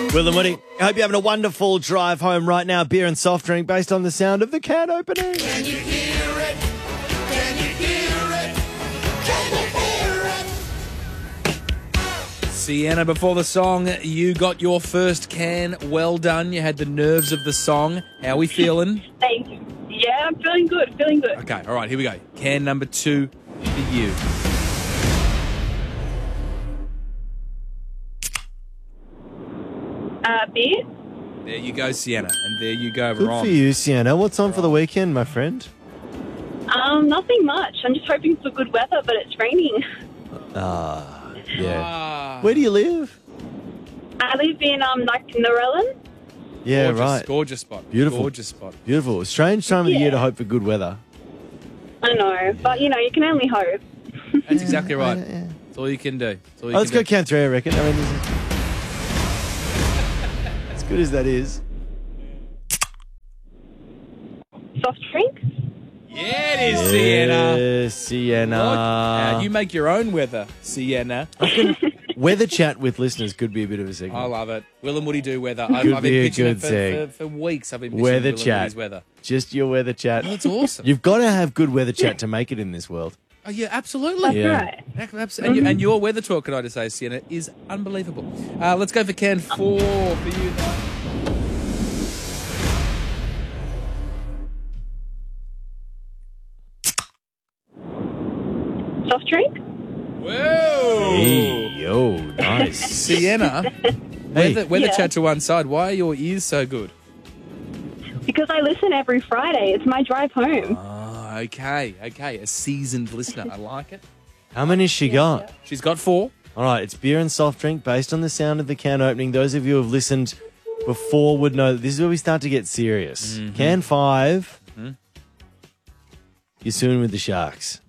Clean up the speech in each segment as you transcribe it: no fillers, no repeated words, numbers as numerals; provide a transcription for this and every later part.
Will and Woody, I hope you're having a wonderful drive home right now. Beer and soft drink based on the sound of the can opening. Can you hear it? Can you hear it? Can you hear it? Sienna, before the song, you got your first can. Well done. You had the nerves of the song. How are we feeling? Thank you. Yeah, I'm feeling good, feeling good. Okay, all right, here we go. Can number 2 for you. Beer? There you go, Sienna. And there you go, Good Ron. for you, Sienna. What's on for the weekend, my friend? Nothing much. I'm just hoping for good weather, but it's raining. Yeah. Where do you live? I live in, Narellan. Yeah, Gorgeous, right. Gorgeous spot. Beautiful. Gorgeous spot. Beautiful. Strange time of the year to hope for good weather. I know, but, you can only hope. That's exactly right. That's all you can do. That's all you Let's can go do. can 3, I reckon. I mean, as good as that is. Soft drink? Yeah, it is, Sienna. Yes, Sienna. Look, you make your own weather, Sienna. Weather chat with listeners could be a bit of a segment. I love it. Will and Woody do weather. Could I've be been a pitching good it for weeks. I've been pitching Weather Will and chat. Woody's weather. Just your weather chat. That's awesome. You've got to have good weather chat to make it in this world. Oh, yeah, absolutely. That's right. And your weather talk, can I just say, Sienna, is unbelievable. Let's go for can 4 for you, though. Soft drink? Whoa! Hey, yo, nice. Sienna, Hey. weather Yeah. chat to one side. Why are your ears so good? Because I listen every Friday. It's my drive home. Oh, okay. A seasoned listener. I like it. How many has she got? She's got 4. All right, it's beer and soft drink based on the sound of the can opening. Those of you who have listened before would know that this is where we start to get serious. Can 5, you're soon with the Sharks.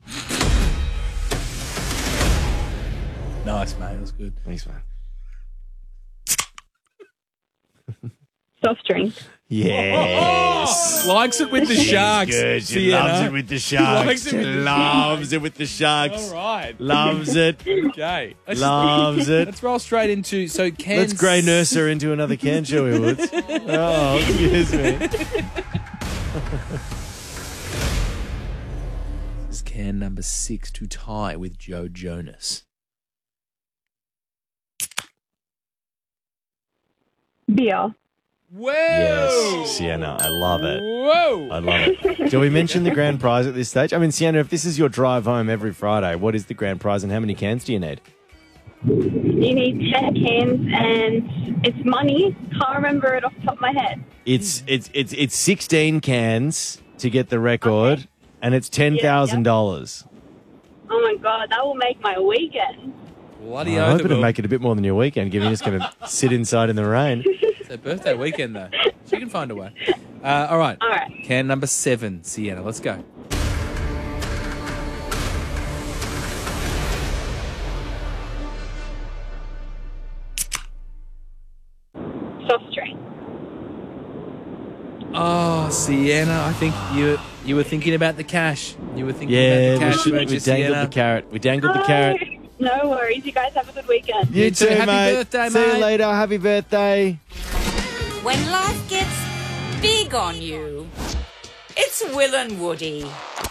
Nice, mate. That was good. Thanks, man. Soft drink. Yes. Likes it with the Sharks. Good. She Sienna. loves it with the Sharks. Likes it with the Loves it with the Sharks. All right. Loves it. Okay. Loves it. Let's roll straight into can. Let's grey nurse her into another can, shall we, Woods? Oh, excuse me. This is can number 6 to tie with Joe Jonas. Beer. Whoa! Yes, Sienna, I love it. Whoa! I love it. Do we mention the grand prize at this stage? I mean, Sienna, if this is your drive home every Friday, what is the grand prize and how many cans do you need? You need 10 cans and it's money. Can't remember it off the top of my head. It's 16 cans to get the record, and it's $10,000. Oh my God, that will make my weekend. Bloody I oath hope it it'll will. make it a bit more than your weekend, given you're just going to sit inside in the rain. It's her birthday weekend, though. She can find a way. All right. All right. Can number 7, Sienna. Let's go. Soft drink. Oh, Sienna, I think you were thinking about the cash. You were thinking Yeah, about the cash, we weren't you, dangled Sienna? the carrot. We dangled the carrot. No worries. You guys have a good weekend. You too, Happy mate. birthday, See you mate. later. Happy birthday. When life gets big on you, it's Will and Woody.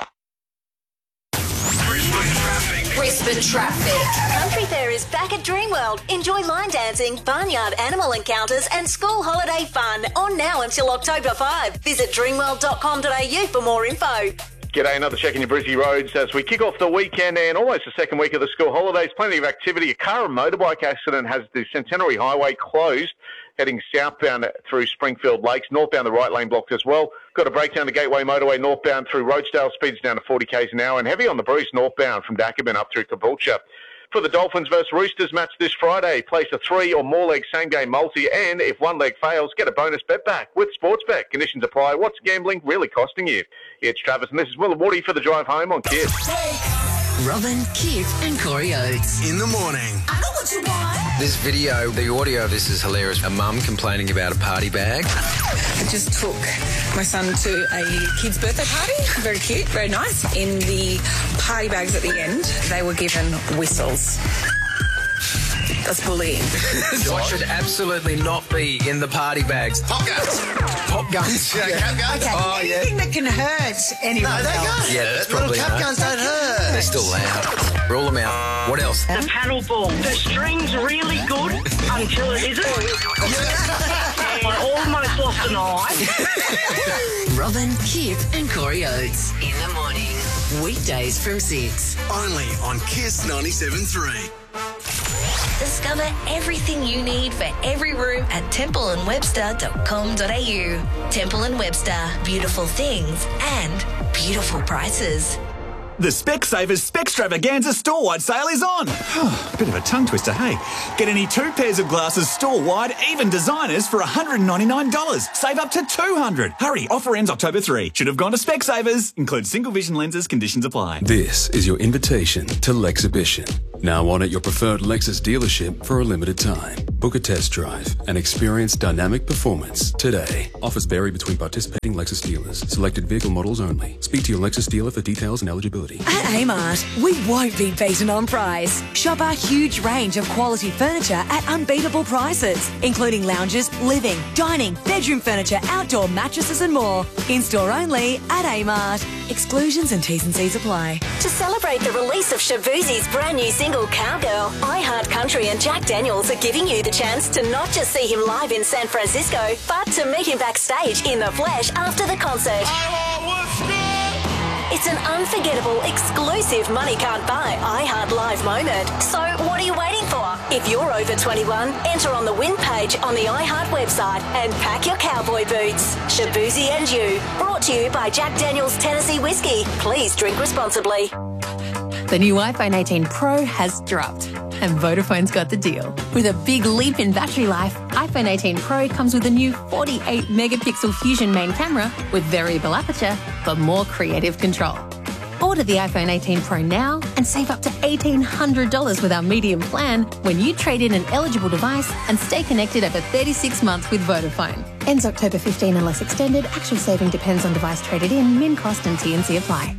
Brisbane Traffic. Country Fair is back at Dreamworld. Enjoy line dancing, barnyard animal encounters and school holiday fun on now until October 5. Visit dreamworld.com.au for more info. G'day, another check in your Brizzy roads as we kick off the weekend and almost the second week of the school holidays. Plenty of activity. A car and motorbike accident has the Centenary Highway closed, heading southbound through Springfield Lakes, northbound the right lane blocked as well. Got a breakdown to Gateway Motorway northbound through Roachdale, speeds down to 40 k's an hour, and heavy on the Bruce northbound from Dacabin up through Caboolture. For the Dolphins versus Roosters match this Friday, place a 3 or more leg same-game multi, and if one leg fails, get a bonus bet back with Sportsbet. Conditions apply. What's gambling really costing you? It's Travis, and this is Will and Woody for the drive home on Kids. Robin, Kit and Corey Oates. In the morning. I know what you want. This video, the audio of this is hilarious. A mum complaining about a party bag. I just took my son to a kid's birthday party. Very cute, very nice. In the party bags at the end, they were given whistles. That's bullying. What should absolutely not be in the party bags? Pop guns. Pop guns. Yeah, cap guns. Okay, Oh, yeah. anything that can hurt anyone No, they else. go. Yeah, that's Little probably cap no. guns don't hurt. They're still loud. Rule them out. What else? The paddle ball. The string's really good until it isn't. I almost lost an eye. Robin, Kip and Corey Oates. In the morning. Weekdays from 6. Only on Kiss 97.3. Discover everything you need for every room at templeandwebster.com.au. Temple & Webster. Beautiful things and beautiful prices. The Specsavers Specstravaganza store-wide sale is on. Bit of a tongue twister, hey? Get any 2 pairs of glasses store-wide, even designers, for $199. Save up to $200. Hurry, offer ends October 3. Should have gone to Specsavers. Includes single vision lenses, conditions apply. This is your invitation to Lexhibition. Now on at your preferred Lexus dealership for a limited time. Book a test drive and experience dynamic performance today. Offers vary between participating Lexus dealers. Selected vehicle models only. Speak to your Lexus dealer for details and eligibility. At Amart, we won't be beaten on price. Shop our huge range of quality furniture at unbeatable prices, including lounges, living, dining, bedroom furniture, outdoor mattresses and more. In-store only at Amart. Exclusions and T's and C's apply. To celebrate the release of Shaboozie's brand new single Cowgirl, iHeartCountry and Jack Daniels are giving you the chance to not just see him live in San Francisco, but to meet him backstage in the flesh after the concert. It's an unforgettable, exclusive money can't buy iHeart Live moment. So what are you waiting for? If you're over 21, enter on the win page on the iHeart website and pack your cowboy boots. Shaboozie and You. Brought to you by Jack Daniels Tennessee Whiskey. Please drink responsibly. The new iPhone 18 Pro has dropped, and Vodafone's got the deal. With a big leap in battery life, iPhone 18 Pro comes with a new 48-megapixel Fusion main camera with variable aperture for more creative control. Order the iPhone 18 Pro now and save up to $1,800 with our medium plan when you trade in an eligible device and stay connected over 36 months with Vodafone. Ends October 15 unless extended. Actual saving depends on device traded in. Min cost and T&C apply.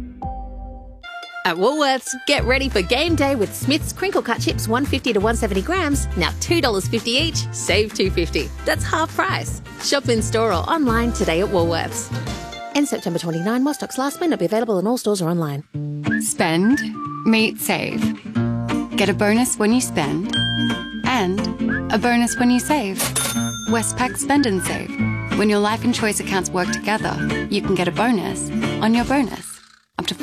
At Woolworths, get ready for game day with Smith's crinkle cut chips 150 to 170 grams, now $2.50 each, save $2.50. That's half price. Shop in store or online today at Woolworths. End September 29, more stocks last, may not be available in all stores or online. Spend, meet, save. Get a bonus when you spend and a bonus when you save. Westpac Spend and Save. When your life and choice accounts work together, you can get a bonus on your bonus. Up to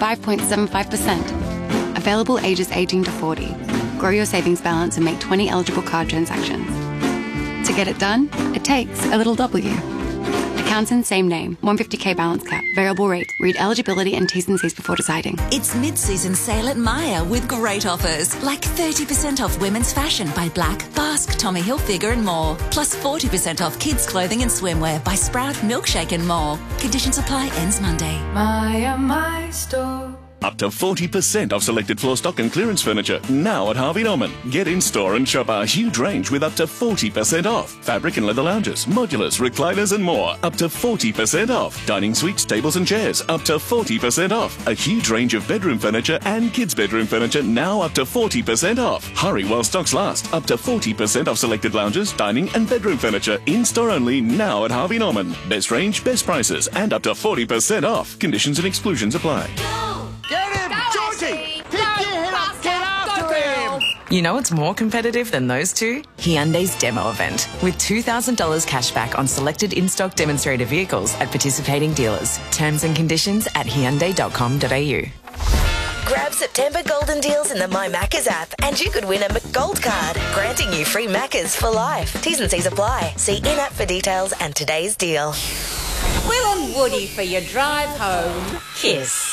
5.75%. Available ages 18 to 40. Grow your savings balance and make 20 eligible card transactions. To get it done, it takes a little W. Accounts in same name. 150k balance cap. Variable rate. Read eligibility and T's and C's before deciding. It's mid-season sale at Myer with great offers, like 30% off women's fashion by Black, Basque, Tommy Hilfiger and more. Plus 40% off kids' clothing and swimwear by Sprout, Milkshake and more. Conditions apply, ends Monday. Myer, my store. Up to 40% off selected floor stock and clearance furniture now at Harvey Norman. Get in store and shop our huge range with up to 40% off. Fabric and leather lounges, modulars, recliners and more. Up to 40% off. Dining suites, tables and chairs. Up to 40% off. A huge range of bedroom furniture and kids' bedroom furniture now up to 40% off. Hurry while stocks last. Up to 40% off selected lounges, dining and bedroom furniture. In store only now at Harvey Norman. Best range, best prices and up to 40% off. Conditions and exclusions apply. Get him, Georgie! Get after him! You know what's more competitive than those two? Hyundai's demo event, with $2,000 cash back on selected in-stock demonstrator vehicles at participating dealers. Terms and conditions at hyundai.com.au. Grab September golden deals in the My Maccas app and you could win a McGold card, granting you free Maccas for life. T's and C's apply. See in-app for details and today's deal. Will and Woody for your drive home. Kiss.